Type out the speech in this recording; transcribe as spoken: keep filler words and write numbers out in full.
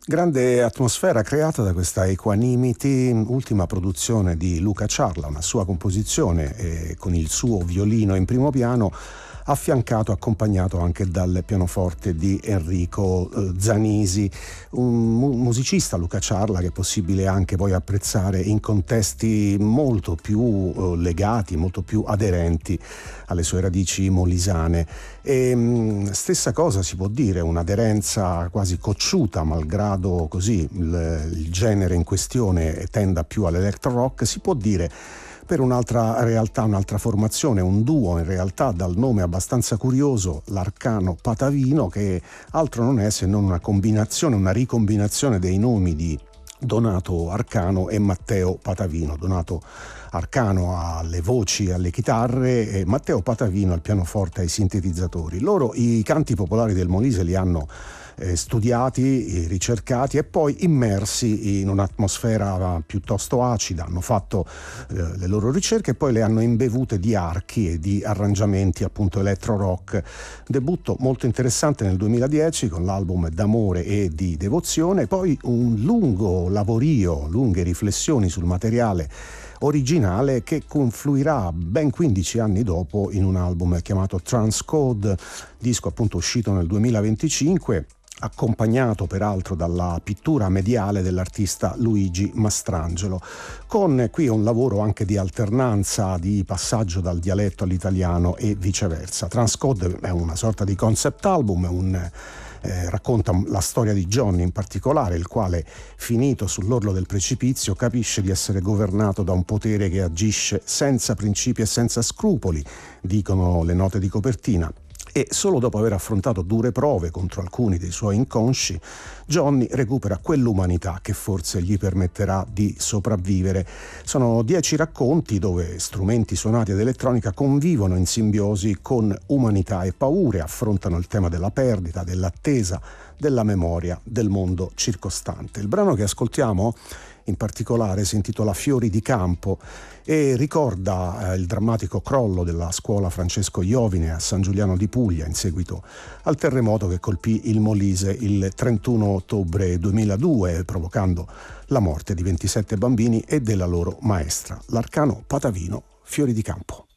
Grande atmosfera creata da questa Equanimity, ultima produzione di Luca Ciarla, una sua composizione eh, con il suo violino in primo piano, affiancato, accompagnato anche dal pianoforte di Enrico eh, Zanisi, un mu- musicista, Luca Ciarla, che è possibile anche poi apprezzare in contesti molto più eh, legati, molto più aderenti alle sue radici molisane. E mh, stessa cosa si può dire, un'aderenza quasi cocciuta, malgrado così il, il genere in questione tenda più all'electro rock, si può dire per un'altra realtà, un'altra formazione, un duo in realtà dal nome abbastanza curioso, l'Arcano Patavino, che altro non è se non una combinazione, una ricombinazione dei nomi di Donato Arcano e Matteo Patavino. Donato Arcano alle voci, alle chitarre e Matteo Patavino al pianoforte e ai sintetizzatori. Loro i canti popolari del Molise li hanno eh, studiati, ricercati e poi immersi in un'atmosfera piuttosto acida. Hanno fatto eh, le loro ricerche e poi le hanno imbevute di archi e di arrangiamenti appunto electro rock. Debutto molto interessante nel duemiladieci con l'album D'amore e di devozione, poi un lungo lavorio, lunghe riflessioni sul materiale originale che confluirà ben quindici anni dopo in un album chiamato Transcode, disco appunto uscito nel duemilaventicinque, accompagnato peraltro dalla pittura mediale dell'artista Luigi Mastrangelo, con qui un lavoro anche di alternanza, di passaggio dal dialetto all'italiano e viceversa. Transcode è una sorta di concept album, un Eh, racconta la storia di Johnny in particolare, il quale, finito sull'orlo del precipizio, capisce di essere governato da un potere che agisce senza principi e senza scrupoli, dicono le note di copertina. E solo dopo aver affrontato dure prove contro alcuni dei suoi inconsci, Johnny recupera quell'umanità che forse gli permetterà di sopravvivere. Sono dieci racconti dove strumenti suonati ed elettronica convivono in simbiosi con umanità e paure, affrontano il tema della perdita, dell'attesa, della memoria, del mondo circostante. Il brano che ascoltiamo in particolare si intitola Fiori di campo e ricorda eh, il drammatico crollo della scuola Francesco Iovine a San Giuliano di Puglia in seguito al terremoto che colpì il Molise il trentuno ottobre duemiladue, provocando la morte di ventisette bambini e della loro maestra. L'Arcano Patavino, Fiori di campo.